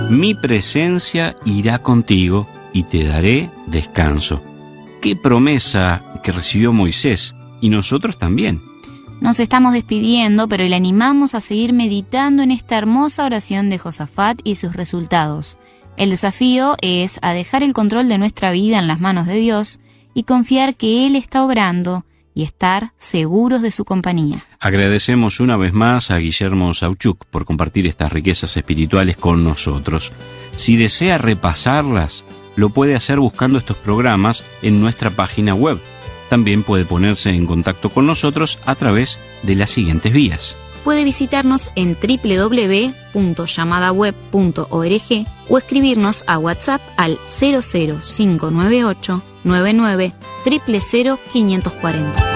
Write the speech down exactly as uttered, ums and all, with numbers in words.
Mi presencia irá contigo y te daré descanso. Qué promesa que recibió Moisés, y nosotros también. Nos estamos despidiendo, pero le animamos a seguir meditando en esta hermosa oración de Josafat y sus resultados. El desafío es a dejar el control de nuestra vida en las manos de Dios y confiar que Él está obrando y estar seguros de su compañía. Agradecemos una vez más a Guillermo Sauchuk por compartir estas riquezas espirituales con nosotros. Si desea repasarlas, lo puede hacer buscando estos programas en nuestra página web. También puede ponerse en contacto con nosotros a través de las siguientes vías. Puede visitarnos en doble u doble u doble u punto llamada web punto org o escribirnos a WhatsApp al cero cero cinco nueve ocho nueve nueve cero cero cero cinco cuatro cero.